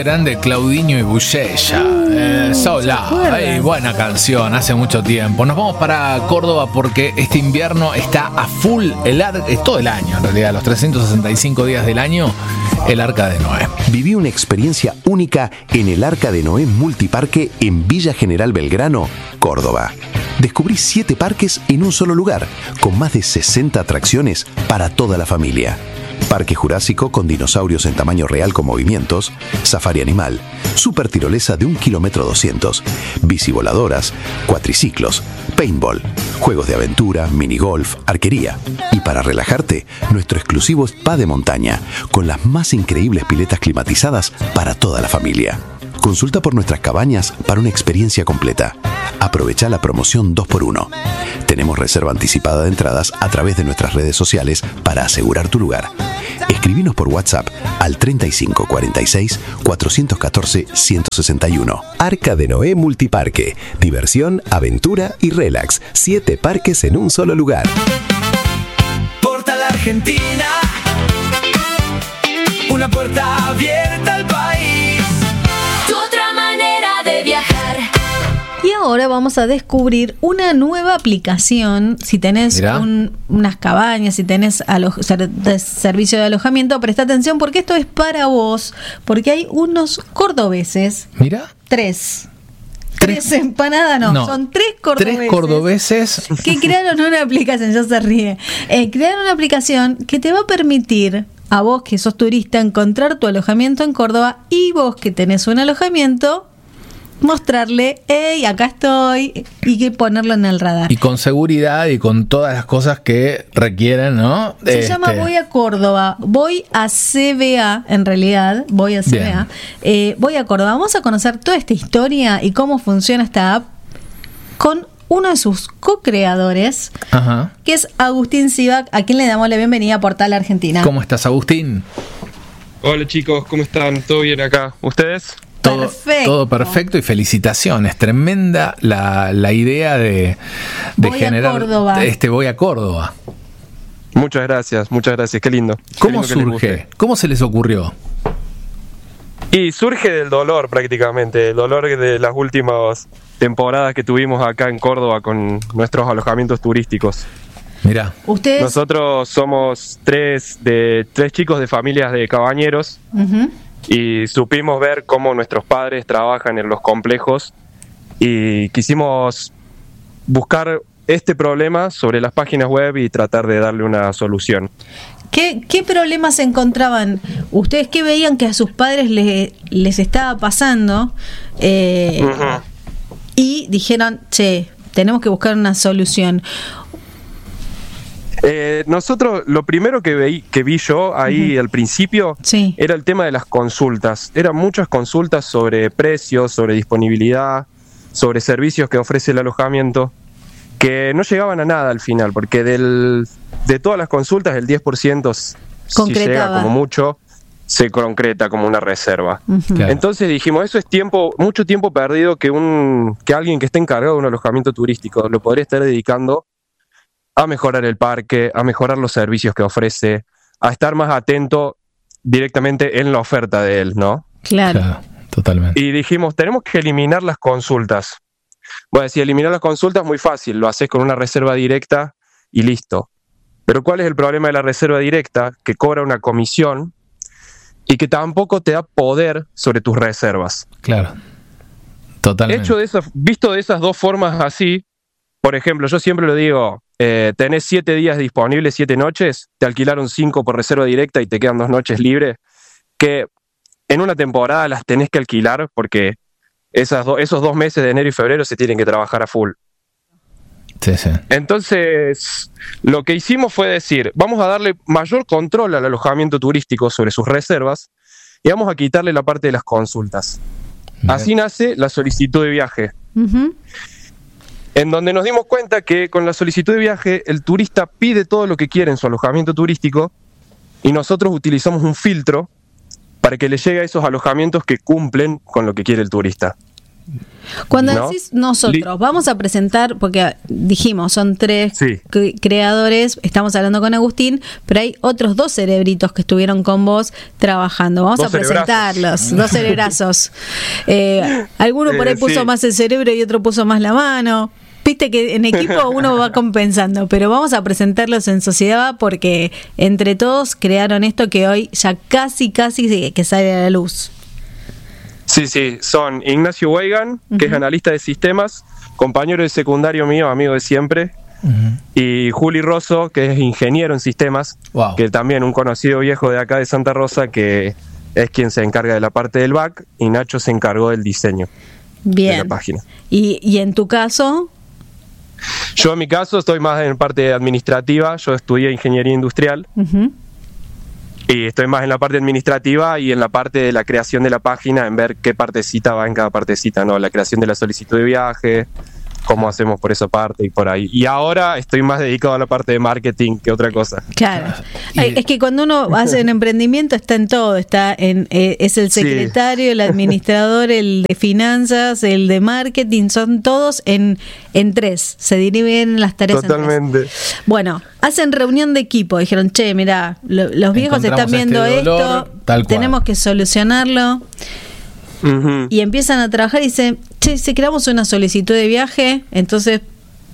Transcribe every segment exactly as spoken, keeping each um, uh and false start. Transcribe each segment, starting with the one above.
grande Claudinho y Bullella. Eh, Sola. Ay, buena canción, hace mucho tiempo. Nos vamos para Córdoba porque este invierno está a full, el ar- es todo el año en realidad, los trescientos sesenta y cinco días del año, el Arca de Noé. Viví una experiencia única en el Arca de Noé Multiparque en Villa General Belgrano, Córdoba. Descubrí siete parques en un solo lugar, con más de sesenta atracciones para toda la familia. Parque Jurásico con dinosaurios en tamaño real con movimientos, safari animal, super tirolesa de un kilómetro doscientos, bicivoladoras, cuatriciclos, paintball, juegos de aventura, minigolf, arquería. Y para relajarte, nuestro exclusivo spa de montaña, con las más increíbles piletas climatizadas para toda la familia. Consulta por nuestras cabañas para una experiencia completa. Aprovecha la promoción dos por uno. Tenemos reserva anticipada de entradas a través de nuestras redes sociales para asegurar tu lugar. Escribinos por WhatsApp al treinta y cinco cuarenta y seis cuatrocientos catorce ciento sesenta y uno. Arca de Noé Multiparque. Diversión, aventura y relax. Siete parques en un solo lugar. Portal Argentina. Una puerta abierta al país. Tu otra manera de viajar. Y ahora vamos a descubrir una nueva aplicación. Si tenés un, unas cabañas, si tenés alo- ser, de servicio de alojamiento, presta atención porque esto es para vos. Porque hay unos cordobeses. Mira. Tres. Tres, tres empanadas, no, no, son tres cordobeses. Tres cordobeses. Que crearon una aplicación, ya se ríe. Eh, crearon una aplicación que te va a permitir a vos que sos turista encontrar tu alojamiento en Córdoba y vos que tenés un alojamiento mostrarle, hey, acá estoy, y que ponerlo en el radar. Y con seguridad y con todas las cosas que requieren, ¿no? Se este... llama Voy a Córdoba, voy a C B A, en realidad, voy a C B A, eh, voy a Córdoba. Vamos a conocer toda esta historia y cómo funciona esta app con uno de sus co-creadores, Ajá. que es Agustín Sivak, a quien le damos la bienvenida a Portal Argentina. ¿Cómo estás, Agustín? Hola chicos, ¿cómo están? ¿Todo bien acá? ¿Ustedes? Todo perfecto. todo perfecto y felicitaciones. Tremenda la, la idea de, de voy generar a Córdoba. este Voy a Córdoba. Muchas gracias, muchas gracias, qué lindo. ¿Cómo qué lindo surge? ¿Cómo se les ocurrió? Y surge del dolor prácticamente, el dolor de las últimas temporadas que tuvimos acá en Córdoba con nuestros alojamientos turísticos. Mirá. ¿Ustedes? Nosotros somos tres, de, tres chicos de familias de cabañeros. Uh-huh. Y supimos ver cómo nuestros padres trabajan en los complejos y quisimos buscar este problema sobre las páginas web y tratar de darle una solución. ¿Qué, qué problemas encontraban? ¿Ustedes qué veían que a sus padres les, les estaba pasando? Eh, uh-huh. Y dijeron, che, tenemos que buscar una solución. Eh, nosotros, lo primero que, veí, que vi yo ahí uh-huh. al principio sí. era el tema de las consultas. Eran muchas consultas sobre precios, sobre disponibilidad, sobre servicios que ofrece el alojamiento, que no llegaban a nada al final, porque del, de todas las consultas el diez por ciento, si llega como mucho, se concreta como una reserva. Uh-huh. Claro. Entonces dijimos, eso es tiempo, mucho tiempo perdido que, un, que alguien que esté encargado de un alojamiento turístico lo podría estar dedicando a mejorar el parque, a mejorar los servicios que ofrece, a estar más atento directamente en la oferta de él, ¿no? Claro. Claro, totalmente. Y dijimos, tenemos que eliminar las consultas. Bueno, si eliminar las consultas es muy fácil, lo haces con una reserva directa y listo. Pero ¿cuál es el problema de la reserva directa? Que cobra una comisión y que tampoco te da poder sobre tus reservas. Claro, totalmente. Hecho de esas, visto de esas dos formas así, por ejemplo, yo siempre lo digo, eh, tenés siete días disponibles, siete noches, te alquilaron cinco por reserva directa y te quedan dos noches libres, que en una temporada las tenés que alquilar porque esas do, esos dos meses de enero y febrero se tienen que trabajar a full. Sí, sí. Entonces, lo que hicimos fue decir, vamos a darle mayor control al alojamiento turístico sobre sus reservas y vamos a quitarle la parte de las consultas. Bien. Así nace la solicitud de viaje. Uh-huh. En donde nos dimos cuenta que con la solicitud de viaje el turista pide todo lo que quiere en su alojamiento turístico y nosotros utilizamos un filtro para que le llegue a esos alojamientos que cumplen con lo que quiere el turista. Cuando ¿no? decís nosotros, vamos a presentar, porque dijimos, son tres Sí. cre- creadores, estamos hablando con Agustín, pero hay otros dos cerebritos que estuvieron con vos trabajando. Vamos Dos a presentarlos, dos cerebrazos. Eh, alguno por ahí Eh, puso sí. más el cerebro y otro puso más la mano. Viste que en equipo uno va compensando, pero vamos a presentarlos en sociedad porque entre todos crearon esto que hoy ya casi, casi que sale a la luz. Sí, sí, son Ignacio Weigan, que es Ujú. analista de sistemas, compañero de secundario mío, amigo de siempre, y Juli Rosso, que es ingeniero en sistemas, Wow. que también un conocido viejo de acá de Santa Rosa, que es quien se encarga de la parte del back, y Nacho se encargó del diseño de Bien. la página. Y, y en tu caso, Yo en mi caso estoy más en parte administrativa, yo estudié ingeniería industrial, ujú, y estoy más en la parte administrativa y en la parte de la creación de la página, en ver qué partecita va en cada partecita, ¿no? La creación de la solicitud de viaje, cómo hacemos por esa parte y por ahí. Y ahora estoy más dedicado a la parte de marketing que otra cosa. claro. Y- Ay, es que cuando uno hace un emprendimiento está en todo, está en eh, es el Sí. secretario, el administrador, el de finanzas, el de marketing, son todos en, en tres, se dividen las tareas en tres. Totalmente. Bueno, hacen reunión de equipo, dijeron, che, mirá, lo- los viejos están Encontramos viendo este dolor, esto, tal cual. tenemos que solucionarlo. Ujú. Y empiezan a trabajar y dicen, che, si creamos una solicitud de viaje, entonces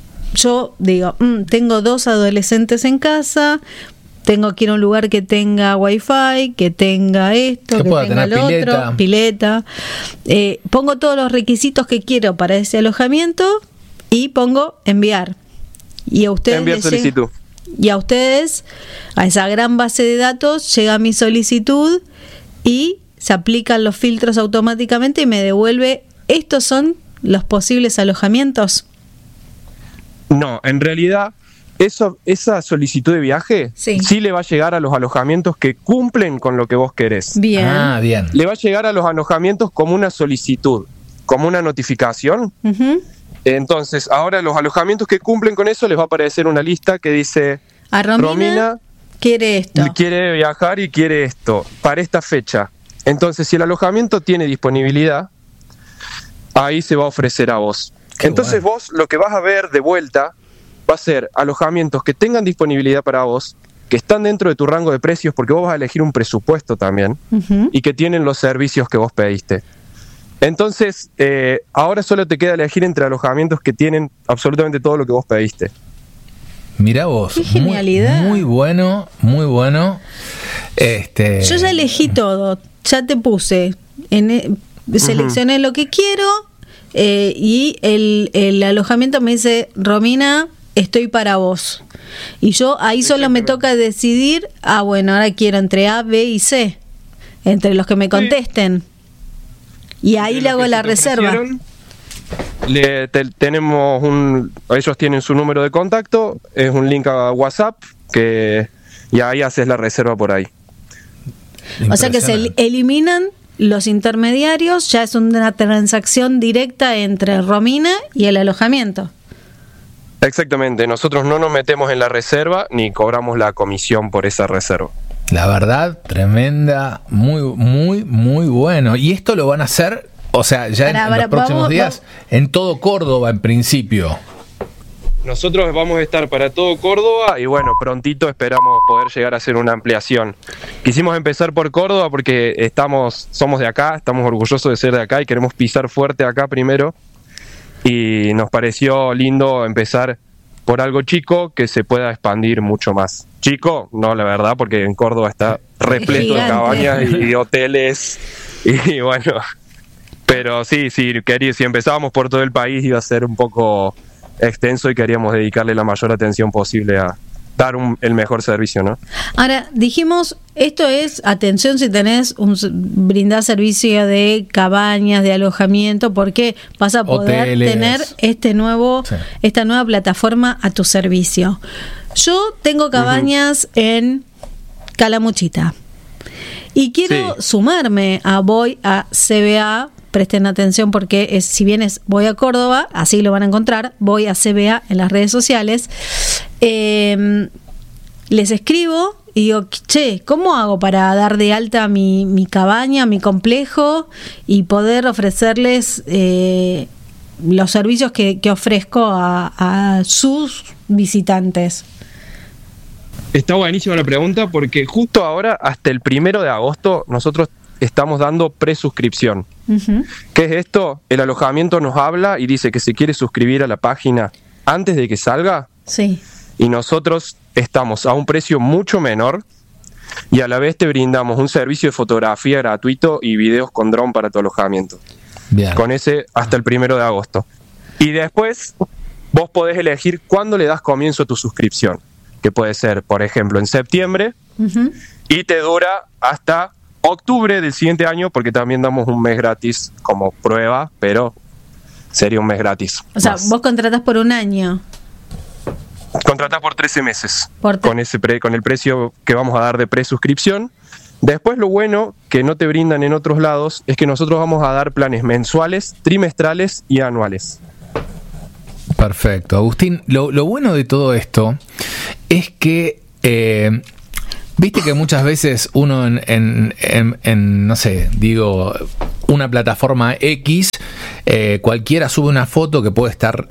yo digo, mm, tengo dos adolescentes en casa, tengo que ir a un lugar que tenga wifi, que tenga esto, Que que, pueda tenga tener lo pileta. otro, pileta. Eh, pongo todos los requisitos que quiero para ese alojamiento y pongo enviar. Y a ustedes Enviar les llega- solicitud. y a ustedes, a esa gran base de datos, llega mi solicitud y se aplican los filtros automáticamente y me devuelve, estos son los posibles alojamientos. No, en realidad, eso, esa solicitud de viaje Sí. sí le va a llegar a los alojamientos que cumplen con lo que vos querés. Bien. Ah, bien. Le va a llegar a los alojamientos como una solicitud, como una notificación. Ujú. Entonces, ahora los alojamientos que cumplen con eso les va a aparecer una lista que dice A Romina, Romina quiere esto. quiere viajar y quiere esto para esta fecha. Entonces, si el alojamiento tiene disponibilidad, ahí se va a ofrecer a vos. Qué Entonces bueno. vos lo que vas a ver de vuelta va a ser alojamientos que tengan disponibilidad para vos, que están dentro de tu rango de precios, porque vos vas a elegir un presupuesto también, Ujú. y que tienen los servicios que vos pediste. Entonces, eh, ahora solo te queda elegir entre alojamientos que tienen absolutamente todo lo que vos pediste. Mirá vos. Qué muy- genialidad. Muy, bueno, muy bueno. Este, Yo ya elegí todo, ya te puse, en, eh, seleccioné lo que quiero eh, y el, el alojamiento me dice, Romina, estoy para vos. Y yo ahí solo me toca decidir, ah, bueno, ahora quiero entre A, B y C, entre los que me contesten. Y ahí De le lo hago que la se te reserva. ofrecieron, Le, te- tenemos un, ellos tienen su número de contacto, es un link a WhatsApp que y ahí haces la reserva por ahí. O sea que se el- impresionante. eliminan los intermediarios, ya es una transacción directa entre Romina y el alojamiento. Exactamente, nosotros no nos metemos en la reserva ni cobramos la comisión por esa reserva. La verdad, tremenda, muy, muy, muy bueno. Y esto lo van a hacer, o sea, ya en, Pará, en pará, los próximos vamos- días, en todo Córdoba en principio. Nosotros vamos a estar para todo Córdoba y bueno, prontito esperamos poder llegar a hacer una ampliación. Quisimos empezar por Córdoba porque estamos, somos de acá, estamos orgullosos de ser de acá y queremos pisar fuerte acá primero. Y nos pareció lindo empezar por algo chico que se pueda expandir mucho más. Chico, no, la verdad, porque en Córdoba está repleto de gigante. cabañas y hoteles y bueno, pero sí, sí, quería, si empezábamos por todo el país iba a ser un poco extenso y queríamos dedicarle la mayor atención posible a dar un- el mejor servicio, ¿no? Ahora, dijimos, esto es, atención si tenés un s- brindar servicio de cabañas, de alojamiento, porque vas a poder Hoteles. tener este nuevo, Sí. esta nueva plataforma a tu servicio. Yo tengo cabañas en Calamuchita y quiero Sí. sumarme a Voy a C B A. Presten atención porque es, si bien es Voy a Córdoba, así lo van a encontrar, Voy a C B A en las redes sociales. Eh, les escribo y digo, che, ¿cómo hago para dar de alta mi, mi cabaña, mi complejo y poder ofrecerles eh, los servicios que, que ofrezco a, a sus visitantes? Está buenísima la pregunta porque justo ahora, hasta el primero de agosto, nosotros estamos dando presuscripción. Uh-huh. ¿Qué es esto? El alojamiento nos habla y dice que se quiere suscribir a la página antes de que salga. Sí. Y nosotros estamos a un precio mucho menor y a la vez te brindamos un servicio de fotografía gratuito y videos con dron para tu alojamiento. Bien. Con ese hasta el primero de agosto. Y después vos podés elegir cuándo le das comienzo a tu suscripción, que puede ser, por ejemplo, en septiembre, uh-huh, y te dura hasta octubre del siguiente año, porque también damos un mes gratis como prueba, pero sería un mes gratis. O sea, más. Vos contratás por un año. Contratás por trece meses, por con ese pre, con el precio que vamos a dar de presuscripción. Después, lo bueno que no te brindan en otros lados es que nosotros vamos a dar planes mensuales, trimestrales y anuales. Perfecto. Agustín, lo, lo bueno de todo esto es que eh, viste que muchas veces uno en, en, en, en, no sé, digo, una plataforma X, eh, cualquiera sube una foto que puede estar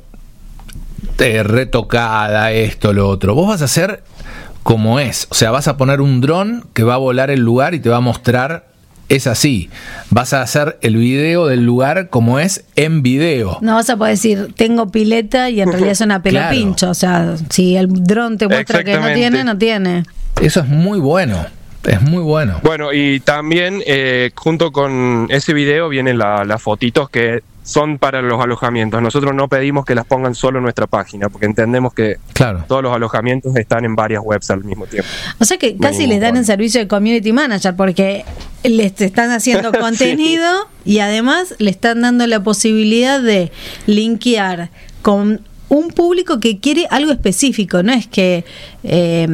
eh, retocada, esto, lo otro. Vos vas a hacer como es, o sea, vas a poner un dron que va a volar el lugar y te va a mostrar. Es así, vas a hacer el video del lugar como es en video. No vas a poder decir, tengo pileta y en realidad es una pelo claro. pincho. O sea, si el dron te muestra que no tiene, no tiene. Eso es muy bueno, es muy bueno. Bueno, y también eh, junto con ese video vienen la, las fotitos que son para los alojamientos. Nosotros no pedimos que las pongan solo en nuestra página, porque entendemos que claro. todos los alojamientos están en varias webs al mismo tiempo. O sea que casi no, les dan bueno. el servicio de community manager, porque les están haciendo contenido sí. y además le están dando la posibilidad de linkear con un público que quiere algo específico. No es que eh,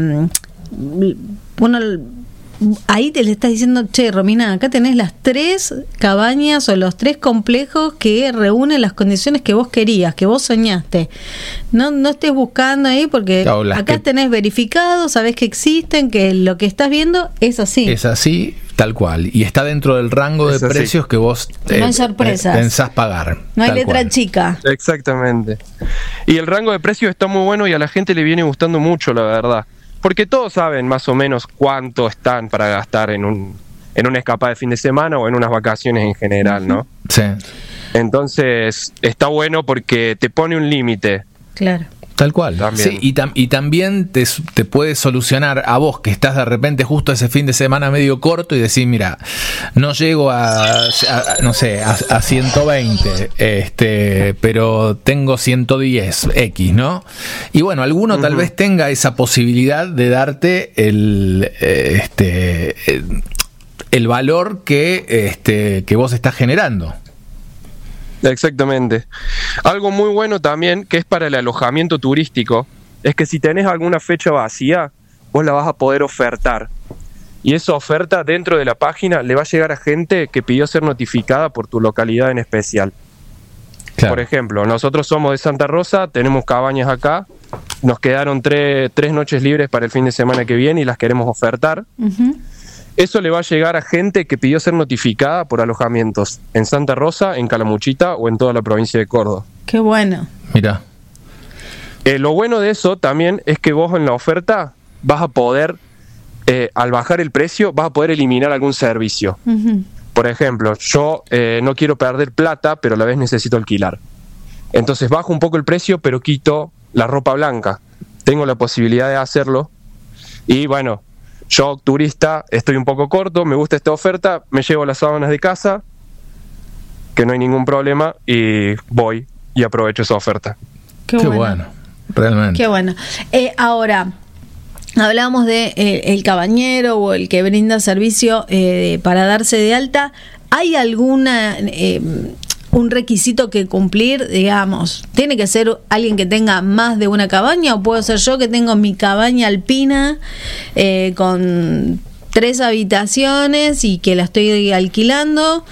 uno... ahí te le estás diciendo, che, Romina, acá tenés las tres cabañas o los tres complejos que reúnen las condiciones que vos querías, que vos soñaste. No, no estés buscando ahí porque no, acá que... tenés verificado, sabés que existen, que lo que estás viendo es así. Es así, tal cual. Y está dentro del rango de precios que vos eh, no hay sorpresas. pensás pagar. No hay letra cual. chica. Exactamente. Y el rango de precios está muy bueno y a la gente le viene gustando mucho, la verdad. Porque todos saben más o menos cuánto están para gastar en un en una escapada de fin de semana o en unas vacaciones en general, ¿no? Sí. Entonces, está bueno porque te pone un límite. Claro. Tal cual. También. Sí, y, tam- y también te, te puede solucionar a vos que estás de repente justo ese fin de semana medio corto y decís, mira, no llego a, a no sé, a, a ciento veinte, este, pero tengo ciento diez X, ¿no? Y bueno, alguno uh-huh. tal vez tenga esa posibilidad de darte el, este, el, el valor que, este, que vos estás generando. Exactamente. Algo muy bueno también, que es para el alojamiento turístico, es que si tenés alguna fecha vacía, vos la vas a poder ofertar. Y esa oferta dentro de la página le va a llegar a gente que pidió ser notificada por tu localidad en especial. Claro. Por ejemplo, nosotros somos de Santa Rosa, tenemos cabañas acá, nos quedaron tres, tres noches libres para el fin de semana que viene y las queremos ofertar. Uh-huh. Eso le va a llegar a gente que pidió ser notificada por alojamientos en Santa Rosa, en Calamuchita o en toda la provincia de Córdoba. Qué bueno. Mira. Eh, lo bueno de eso también es que vos en la oferta vas a poder, eh, al bajar el precio, vas a poder eliminar algún servicio. Uh-huh. Por ejemplo, yo eh, no quiero perder plata, pero a la vez necesito alquilar. Entonces bajo un poco el precio, pero quito la ropa blanca. Tengo la posibilidad de hacerlo. Y bueno, yo, turista, estoy un poco corto, me gusta esta oferta, me llevo las sábanas de casa, que no hay ningún problema, y voy y aprovecho esa oferta. Qué, Qué bueno. bueno, realmente. Qué bueno. Eh, ahora, hablábamos de eh, el cabañero o el que brinda servicio eh, para darse de alta. ¿Hay alguna... Eh, un requisito que cumplir, digamos, tiene que ser alguien que tenga más de una cabaña o puedo ser yo que tengo mi cabaña alpina eh, con tres habitaciones y que la estoy alquilando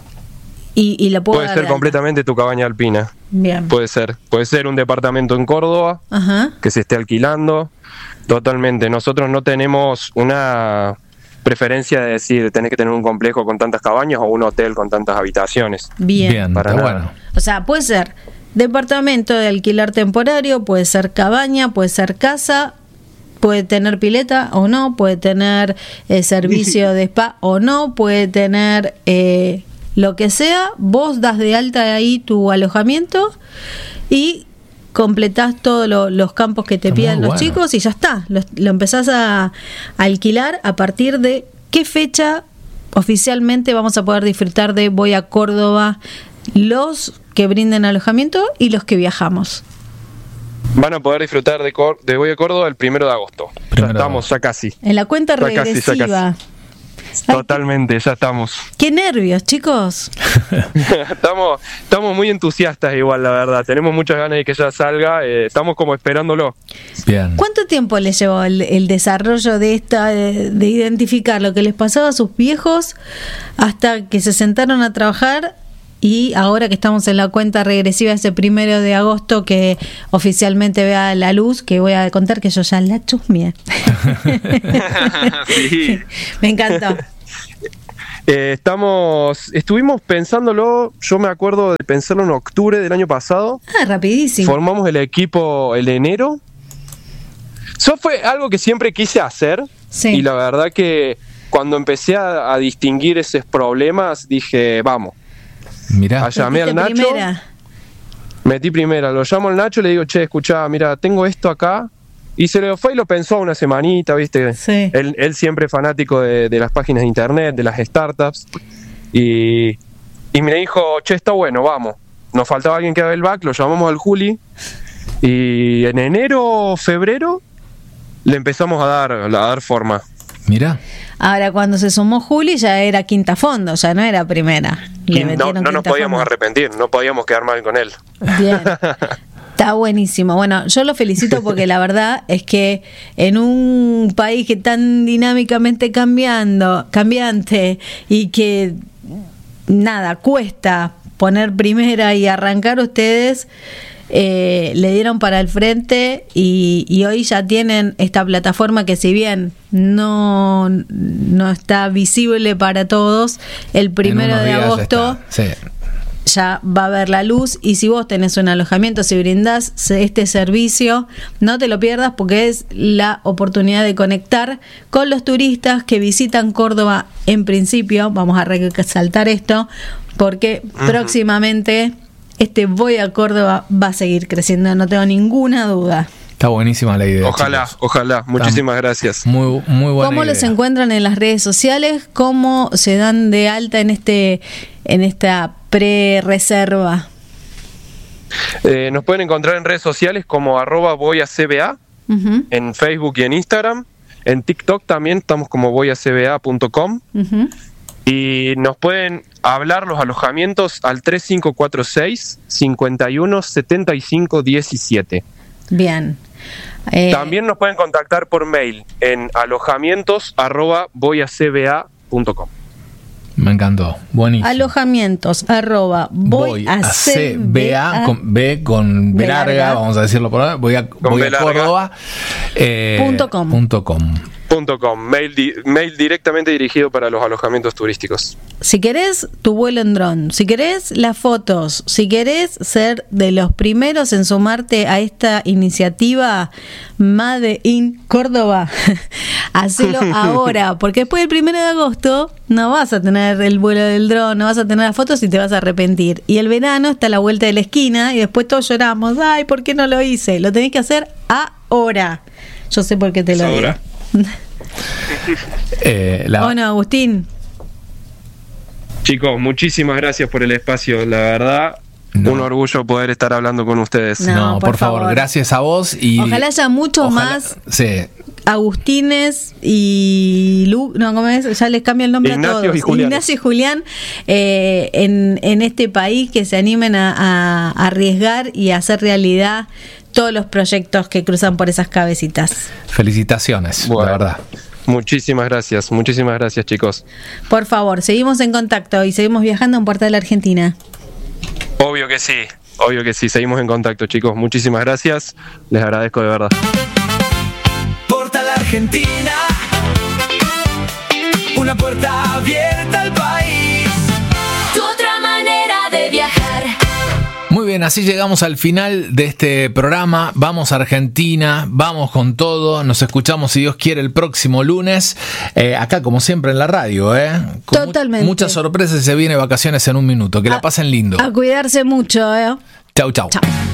y, y la puedo puede ser completamente tu cabaña alpina. Bien. Puede ser, puede ser un departamento en Córdoba. Ajá. Que se esté alquilando, Totalmente. Nosotros no tenemos una preferencia de decir tenés que tener un complejo con tantas cabañas o un hotel con tantas habitaciones. Bien. Bien, Para está nada. bueno. O sea, puede ser departamento de alquilar temporario, puede ser cabaña, puede ser casa, puede tener pileta o no, puede tener eh, servicio de spa o no, puede tener eh, lo que sea. Vos das de alta ahí tu alojamiento y completás todos lo- los campos que te Está pidan muy los bueno. chicos y ya está. Lo, lo empezás a, a alquilar a partir de qué fecha oficialmente vamos a poder disfrutar de Voy a Córdoba, los que brinden alojamiento y los que viajamos. Van a poder disfrutar de, Cor- de Voy a Córdoba el primero de agosto. Primero ya de estamos, ya casi. En la cuenta Ya casi, ya regresiva. Ay, Totalmente, ya estamos. qué nervios, chicos. estamos. Estamos muy entusiastas igual, la verdad. Tenemos muchas ganas de que ya salga. eh, estamos como esperándolo. Bien. ¿Cuánto tiempo les llevó el, el desarrollo de esta, de, de identificar lo que les pasaba a sus viejos hasta que se sentaron a trabajar? Y ahora que estamos en la cuenta regresiva ese primero de agosto que oficialmente vea la luz, que voy a contar que yo ya la chusmeé. Sí. Me encantó. Eh, estamos, estuvimos pensándolo, yo me acuerdo de pensarlo en octubre del año pasado. Ah, rapidísimo. Formamos el equipo el enero. Eso fue algo que siempre quise hacer. Sí. Y la verdad que cuando empecé a, a distinguir esos problemas, dije, vamos. Mirá. Ah, llamé al Metiste Nacho. primera. Metí primera, lo llamo al Nacho y le digo, che, escuchá, mira, tengo esto acá. Y se lo fue y lo pensó una semanita, ¿viste? Sí. Él, él siempre fanático de, de las páginas de internet, de las startups. Y, y me dijo, che, está bueno, vamos. Nos faltaba alguien que haga el back, lo llamamos al Juli. Y en enero, febrero, le empezamos a dar, a dar forma. Mirá. Ahora, cuando se sumó Juli, ya era quinta fondo, ya no era primera. Le Y no, metieron no nos quinta podíamos fondo. arrepentir, no podíamos quedar mal con él. Bien. Está buenísimo. Bueno, yo lo felicito porque la verdad es que en un país que tan dinámicamente cambiando, cambiante y que nada, cuesta poner primera y arrancar, ustedes eh, le dieron para el frente y, y hoy ya tienen esta plataforma que si bien no, no está visible para todos, el En primero unos de días ya agosto está. Sí. ya va a ver la luz. Y si vos tenés un alojamiento, si brindás este servicio, no te lo pierdas porque es la oportunidad de conectar con los turistas que visitan Córdoba. En principio, vamos a resaltar esto porque uh-huh. próximamente este Voy a Córdoba va a seguir creciendo, no tengo ninguna duda. Está buenísima la idea. Ojalá, chicos. ojalá. Muchísimas gracias. Muy, muy buena ¿Cómo idea. los encuentran en las redes sociales? ¿Cómo se dan de alta en este en esta pre-reserva? Eh, nos pueden encontrar en redes sociales como arroba voyacba, Uh-huh, en Facebook y en Instagram. En TikTok también estamos como voyacba punto com. uh-huh. Y nos pueden hablar los alojamientos al tres cinco cuatro seis, cinco uno, siete cinco uno siete. Bien. Eh, También nos pueden contactar por mail en alojamientos arroba voyacba punto com. Me encantó. Buenísimo. alojamientos arroba voy a C B A con B con B B larga, larga. vamos a decirlo por ahora. Voy a, voy B a larga. Córdoba. eh, Punto com. punto com. Punto com. Mail, di- mail directamente dirigido para los alojamientos turísticos. Si querés tu vuelo en dron, si querés las fotos, si querés ser de los primeros en sumarte a esta iniciativa Made in Córdoba, hacelo ahora, porque después del primero de agosto no vas a tener el vuelo del dron, no vas a tener las fotos y te vas a arrepentir. Y el verano está a la vuelta de la esquina y después todos lloramos, ay, ¿por qué no lo hice? Lo tenés que hacer ahora. Yo sé por qué te lo digo. Ahora. Eh, la- Bueno, Agustín, Chicos, muchísimas gracias por el espacio, la verdad. No. Un orgullo poder estar hablando con ustedes. No, no, por, por favor, favor. gracias a vos. Y ojalá haya mucho ojalá- más Sí. Agustines y Lu, no, ¿cómo es? Ya les cambia el nombre Ignacio a todos. y Julián. Ignacio y Julián eh, en, en este país que se animen a, a arriesgar y a hacer realidad todos los proyectos que cruzan por esas cabecitas. Felicitaciones, Bueno. la verdad. Muchísimas gracias, muchísimas gracias, chicos. Por favor, seguimos en contacto y seguimos viajando en Puerta de la Argentina. Obvio que sí, obvio que sí. Seguimos en contacto, chicos. Muchísimas gracias. Les agradezco de verdad. Por Argentina, una puerta abierta al país. Tu otra manera de viajar. Muy bien, así llegamos al final de este programa. Vamos a Argentina, vamos con todo. Nos escuchamos, si Dios quiere, el próximo lunes. Eh, acá, como siempre, en la radio. ¿eh? Con Totalmente. Mu- muchas sorpresas y se viene vacaciones en un minuto. Que la A- pasen lindo. A cuidarse mucho, ¿eh? Chau, chau. Chao.